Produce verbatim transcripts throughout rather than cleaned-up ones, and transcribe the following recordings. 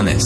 Danes.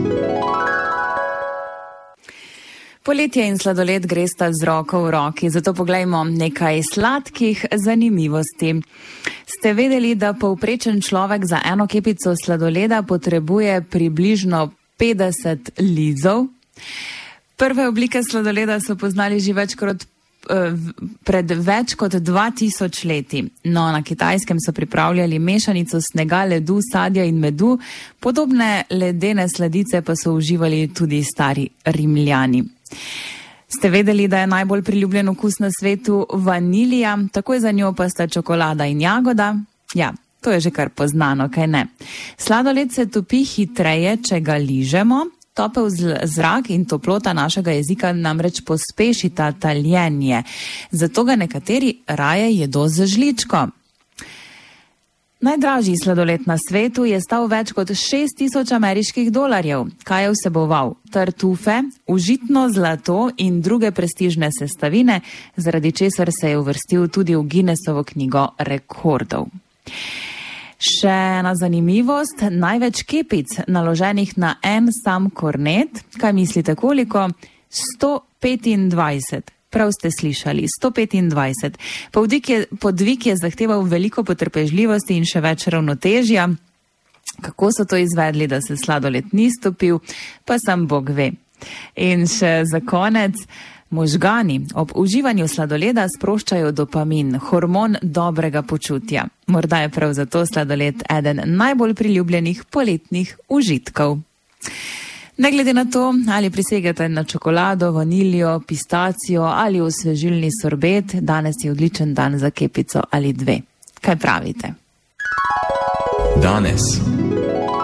Poletje in sladoled gresta z roko v roki, zato poglejmo nekaj sladkih zanimivosti. Ste vedeli, da povprečen človek za eno kepico sladoleda potrebuje približno petdeset lizov? Prve oblike sladoleda so poznali že več kot pred več kot dva tisoč leti. No, na Kitajskem so pripravljali mešanico snega, ledu, sadja in medu, podobne ledene sladice pa so uživali tudi stari Rimljani. Ste vedeli, da je najbolj priljubljen okus na svetu vanilija, takoj za njo pa sta čokolada in jagoda? Ja, to je že kar poznano, kaj ne? Sladoled se topi hitreje, če ga ližemo. Topel zrak in toplota našega jezika namreč pospešita taljenje, zato ga nekateri raje jedo z žličko. Najdražji sladoled na svetu je stal več kot šest tisoč ameriških dolarjev. Kaj je vseboval? Tartufe, užitno zlato in druge prestižne sestavine, zaradi česar se je uvrstil tudi v Guinnessovo knjigo rekordov. Še ena zanimivost, največ kepic naloženih na en sam kornet, kaj mislite koliko? sto petindvajset. Prav ste slišali, sto petindvajset. Podvig je, podvig je zahteval veliko potrpežljivosti in še več ravnotežja. Kako so to izvedli, da se sladoled ni stopil, pa sam Bog ve. In še za konec, možgani ob uživanju sladoleda sproščajo dopamin, hormon dobrega počutja. Morda je prav zato sladoled eden najbolj priljubljenih poletnih užitkov. Ne glede na to, ali prisegate na čokolado, vaniljo, pistacijo ali osvežilni sorbet, danes je odličen dan za kepico ali dve. Kaj pravite? Danes.